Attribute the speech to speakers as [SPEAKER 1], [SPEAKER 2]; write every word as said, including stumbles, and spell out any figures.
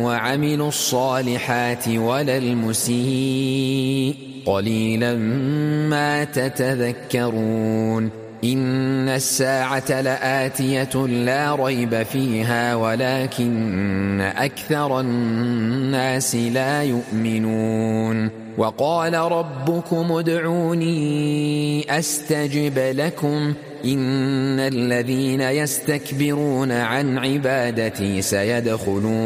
[SPEAKER 1] وعملوا الصالحات ولا المسيء قليلا ما تتذكرون إن الساعة لآتية لا ريب فيها ولكن أكثر الناس لا يؤمنون وقال ربكم ادعوني أستجب لكم إن الذين يستكبرون عن عبادتي سيدخلون